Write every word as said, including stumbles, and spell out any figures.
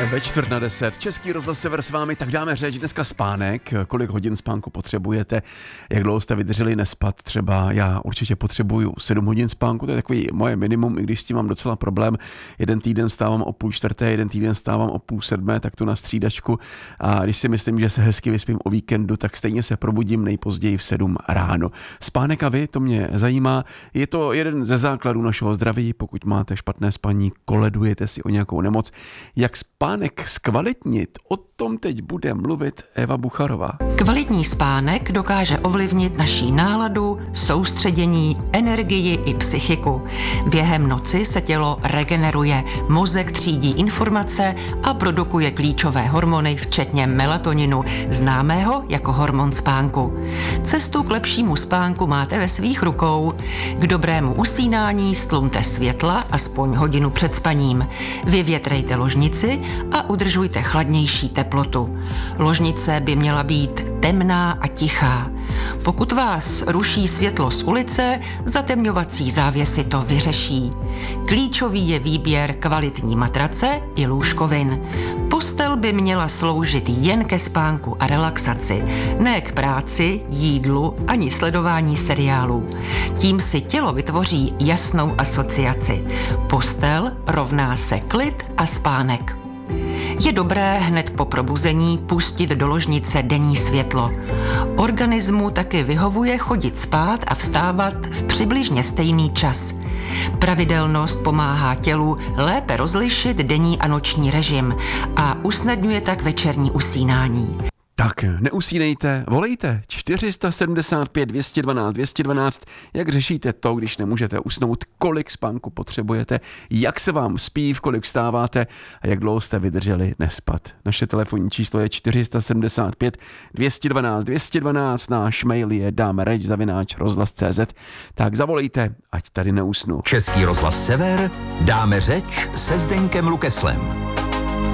Ve čtvrt na deset. Český rozhlas Sever s vámi, tak dáme řeč dneska spánek. Kolik hodin spánku potřebujete? Jak dlouho jste vydrželi nespat? Třeba já určitě potřebuju sedm hodin spánku, to je takový moje minimum, i když s tím mám docela problém. Jeden týden stávám o půl čtvrté, jeden týden stávám o půl sedmé, tak tu na střídačku. A když si myslím, že se hezky vyspím o víkendu, tak stejně se probudím nejpozději v sedm ráno. Spánek a vy, to mě zajímá. Je to jeden ze základů našeho zdraví. Pokud máte špatné spaní, koledujete si o nějakou nemoc. Jak spánek zkvalitnit, o tom teď bude mluvit Eva Bucharová. Kvalitní spánek dokáže ovlivnit naší náladu, soustředění, energii i psychiku. Během noci se tělo regeneruje, mozek třídí informace a produkuje klíčové hormony, včetně melatoninu, známého jako hormon spánku. Cestu k lepšímu spánku máte ve svých rukou. K dobrému usínání stlumte světla aspoň hodinu před spaním. Vyvětrejte ložnici a udržujte chladnější teplotu. Ložnice by měla být temná a tichá. Pokud vás ruší světlo z ulice, zatemňovací závěsy to vyřeší. Klíčový je výběr kvalitní matrace i lůžkovin. Postel by měla sloužit jen ke spánku a relaxaci, ne k práci, jídlu ani sledování seriálů. Tím si tělo vytvoří jasnou asociaci. Postel rovná se klid a spánek. Je dobré hned po probuzení pustit do ložnice denní světlo. Organismu taky vyhovuje chodit spát a vstávat v přibližně stejný čas. Pravidelnost pomáhá tělu lépe rozlišit denní a noční režim a usnadňuje tak večerní usínání. Tak neusínejte, volejte čtyři sedm pět dvě jedna dva dvě jedna dva. Jak řešíte to, když nemůžete usnout, kolik spánku potřebujete, jak se vám spí, v kolik vstáváte a jak dlouho jste vydrželi nespat. Naše telefonní číslo je čtyři sedm pět dvě jedna dva dvě jedna dva, náš mail je dáme reč zavináč rozhlas tečka cé zet. Tak zavolejte, ať tady neusnu. Český rozhlas Sever, dáme řeč se Zdeňkem Lukeslem.